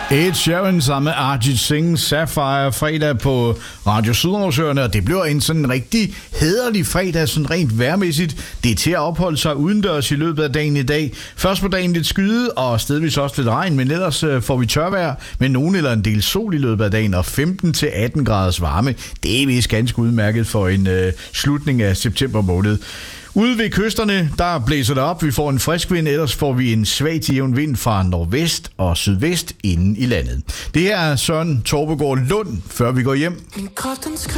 Ed Sheeran sammen med Arjit Singh, Sapphire, fredag på Radio Sydnordsøerne, og det bliver en sådan rigtig hæderlig fredag, sådan rent vejrmæssigt. Det er til at opholde sig udendørs i løbet af dagen i dag. Først på dagen lidt skyde, og stedvis også lidt regn, men ellers får vi tørvejr med nogen eller en del sol i løbet af dagen, og 15-18 graders varme. Det er vist ganske udmærket for en slutning af september måned. Ude ved kysterne, der blæser det op. Vi får en frisk vind, ellers får vi en svag til jævn vind fra nordvest og sydvest inde i landet. Det her er Søren Torpegaard Lund, før vi går hjem.